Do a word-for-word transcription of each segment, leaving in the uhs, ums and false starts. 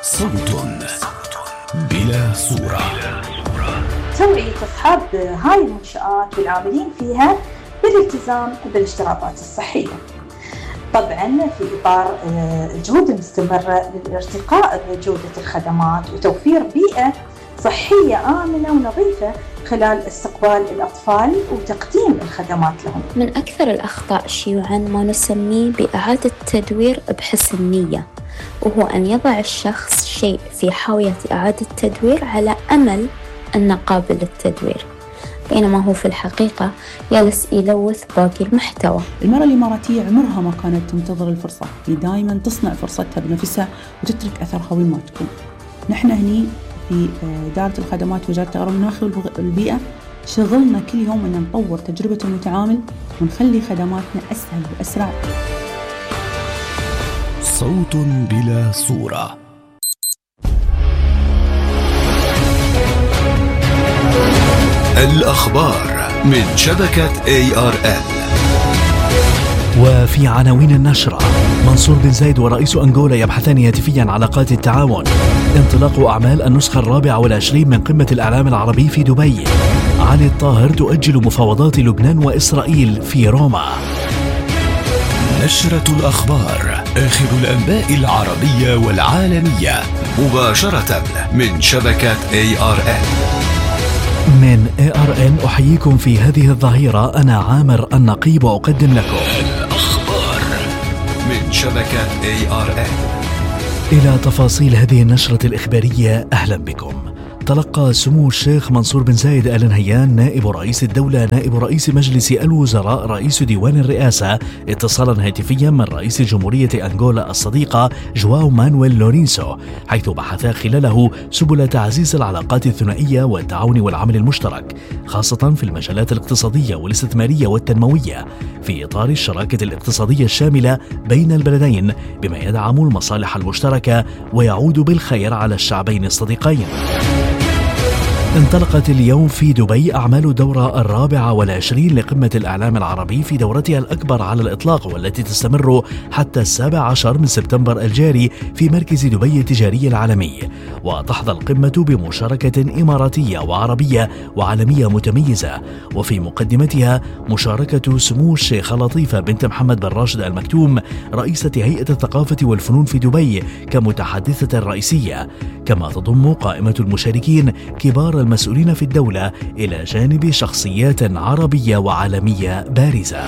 صوت بلا صورة. توعية أصحاب هاي المنشآت والعاملين فيها بالالتزام بالاشتراطات الصحية، طبعا في إطار الجهود المستمرة للارتقاء بجودة الخدمات وتوفير بيئة صحية آمنة ونظيفة خلال استقبال الأطفال وتقديم الخدمات لهم. من أكثر الأخطاء شيوعاً ما نسميه بإعادة تدوير بحسن نية، وهو أن يضع الشخص شيء في حاوية إعادة تدوير على أمل أنه قابل للتدوير، بينما هو في الحقيقة جالس يلوث باقي المحتوى. المرأة الإماراتية عمرها ما كانت تنتظر الفرصة، هي دائما تصنع فرصتها بنفسها وتترك أثرها وين ما تكون. نحن هني في إدارة الخدمات وزارة التغير المناخي والبيئة شغلنا كل يوم أن نطور تجربة المتعامل ونخلي خدماتنا أسهل وأسرع. صوت بلا صورة. الأخبار من شبكة إيه آر إل. وفي عناوين النشرة: منصور بن زايد ورئيس أنغولا يبحثان هاتفيا علاقات التعاون. انطلاق أعمال النسخة الرابعة والعشرين من قمة الإعلام العربي في دبي. علي الطاهر تؤجل مفاوضات لبنان وإسرائيل في روما. نشرة الأخبار، آخر الأنباء العربية والعالمية مباشرة من شبكة إيه آر إل. من إيه آر إن أحييكم في هذه الظهيرة، أنا عامر النقيب وأقدم لكم الأخبار من شبكة إيه آر إل. إلى تفاصيل هذه النشرة الإخبارية، أهلا بكم. تلقى سمو الشيخ منصور بن زايد آل نهيان نائب رئيس الدولة نائب رئيس مجلس الوزراء رئيس ديوان الرئاسة اتصالا هاتفيا من رئيس جمهورية أنغولا الصديقة جواو مانويل لورينسو، حيث بحثا خلاله سبل تعزيز العلاقات الثنائية والتعاون والعمل المشترك، خاصة في المجالات الاقتصادية والاستثمارية والتنموية في إطار الشراكة الاقتصادية الشاملة بين البلدين، بما يدعم المصالح المشتركة ويعود بالخير على الشعبين الصديقين. انطلقت اليوم في دبي أعمال الدورة الرابعة والعشرين لقمة الإعلام العربي في دورتها الأكبر على الإطلاق، والتي تستمر حتى السابع عشر من سبتمبر الجاري في مركز دبي التجاري العالمي. وتحظى القمة بمشاركة إماراتية وعربية وعالمية متميزة، وفي مقدمتها مشاركة سمو الشيخة لطيفة بنت محمد بن راشد آل مكتوم رئيسة هيئة الثقافة والفنون في دبي كمتحدثة رئيسية، كما تضم قائمة المشاركين كبار المسؤولين في الدولة إلى جانب شخصيات عربية وعالمية بارزة.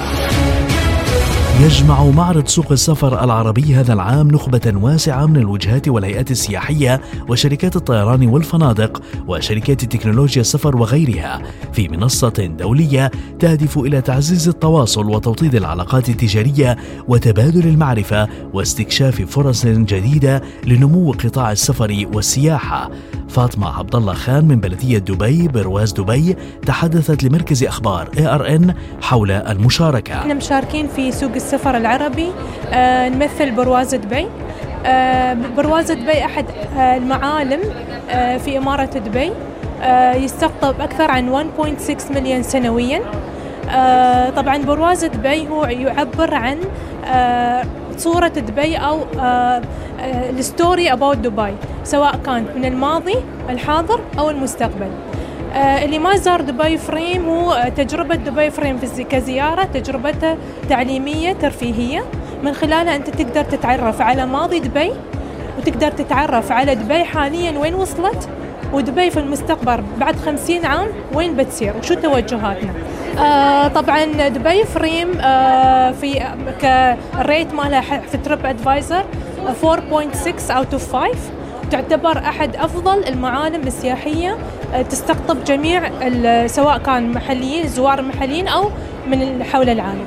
يجمع معرض سوق السفر العربي هذا العام نخبة واسعة من الوجهات والهيئات السياحية وشركات الطيران والفنادق وشركات تكنولوجيا السفر وغيرها، في منصة دولية تهدف إلى تعزيز التواصل وتوطيد العلاقات التجارية وتبادل المعرفة واستكشاف فرص جديدة لنمو قطاع السفر والسياحة. فاطمة عبد الله خان من بلدية دبي برواز دبي تحدثت لمركز أخبار إيه آر إن حول المشاركة. احنا مشاركين في سوق السفر العربي، آه نمثل برواز دبي. آه برواز دبي أحد آه المعالم آه في إمارة دبي، آه يستقطب أكثر عن واحد فاصلة ستة مليون سنويا. آه طبعا برواز دبي هو يعبر عن آه صورة دبي أو الستوري أباوت دبي، سواء كان من الماضي الحاضر أو المستقبل. آه اللي ما زار دبي فريم، هو تجربة دبي فريم في كزيارة، تجربته تعليمية ترفيهية، من خلالها أنت تقدر تتعرف على ماضي دبي وتقدر تتعرف على دبي حاليا وين وصلت، ودبي في المستقبل بعد خمسين عام وين بتصير وشو توجهاتنا. آه طبعا دبي فريم آه في كالريت مالها في تريب ادفايزر أربعة فاصلة ستة out of خمسة، تعتبر أحد أفضل المعالم السياحية آه تستقطب جميع سواء كان محليين زوار محليين أو من حول العالم.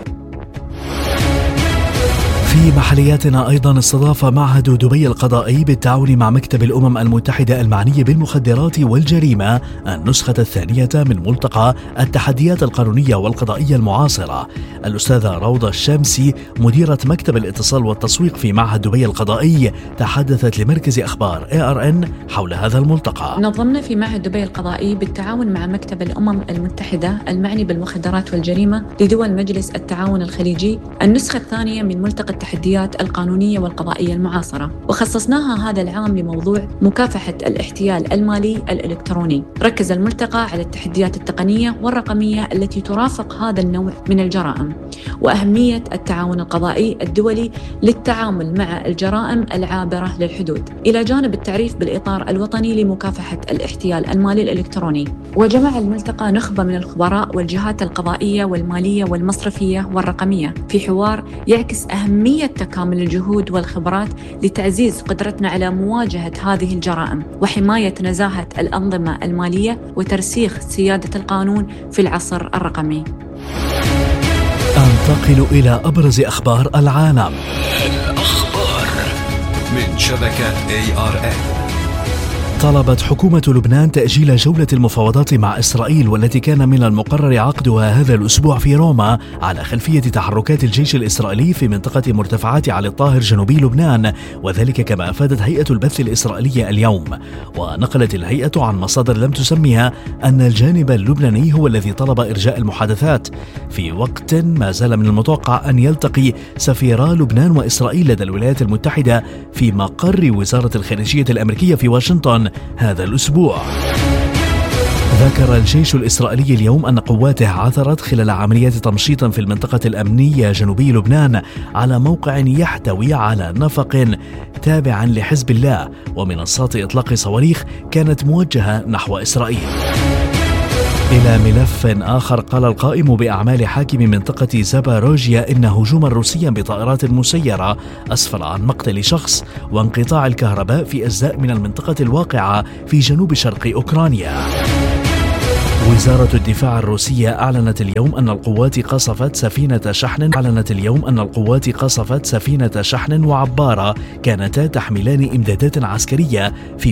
في محلياتنا أيضا استضاف معهد دبي القضائي بالتعاون مع مكتب الأمم المتحدة المعني بالمخدرات والجريمة النسخة الثانية من ملتقى التحديات القانونية والقضائية المعاصرة. الأستاذة روضة الشامسي مديرة مكتب الاتصال والتسويق في معهد دبي القضائي تحدثت لمركز أخبار إيه آر إن حول هذا الملتقى. نظمنا في معهد دبي القضائي بالتعاون مع مكتب الأمم المتحدة المعني بالمخدرات والجريمة لدول مجلس التعاون الخليجي النسخة الثانية من ملتقى التحديات القانونية والقضائية المعاصرة، وخصصناها هذا العام لموضوع مكافحة الاحتيال المالي الإلكتروني. ركز الملتقى على التحديات التقنية والرقمية التي ترافق هذا النوع من الجرائم، وأهمية التعاون القضائي الدولي للتعامل مع الجرائم العابرة للحدود، إلى جانب التعريف بالإطار الوطني لمكافحة الاحتيال المالي الإلكتروني. وجمع الملتقى نخبة من الخبراء والجهات القضائية والمالية والمصرفية والرقمية في حوار يعكس أهمية تكامل الجهود والخبرات لتعزيز قدرتنا على مواجهة هذه الجرائم وحماية نزاهة الأنظمة المالية وترسيخ سيادة القانون في العصر الرقمي. أنتقل إلى أبرز أخبار العالم. الأخبار من شبكة إيه آر إل. طلبت حكومة لبنان تأجيل جولة المفاوضات مع إسرائيل والتي كان من المقرر عقدها هذا الأسبوع في روما على خلفية تحركات الجيش الإسرائيلي في منطقة مرتفعات علي الطاهر جنوبي لبنان، وذلك كما أفادت هيئة البث الإسرائيلية اليوم. ونقلت الهيئة عن مصادر لم تسميها أن الجانب اللبناني هو الذي طلب إرجاء المحادثات، في وقت ما زال من المتوقع أن يلتقي سفيرا لبنان وإسرائيل لدى الولايات المتحدة في مقر وزارة الخارجية الأمريكية في واشنطن هذا الأسبوع. ذكر الجيش الإسرائيلي اليوم أن قواته عثرت خلال عمليات تمشيط في المنطقة الأمنية جنوبي لبنان على موقع يحتوي على نفق تابع لحزب الله ومنصات إطلاق صواريخ كانت موجهة نحو إسرائيل. إلى ملف آخر، قال القائم بأعمال حاكم منطقة زاباروجيا إن هجوما روسيا بطائرات مسيرة أسفر عن مقتل شخص وانقطاع الكهرباء في أجزاء من المنطقة الواقعة في جنوب شرق أوكرانيا. وزارة الدفاع الروسية أعلنت اليوم أن القوات قصفت سفينة شحن أعلنت اليوم أن القوات قصفت سفينة شحن وعبارة كانتا تحملان إمدادات عسكرية في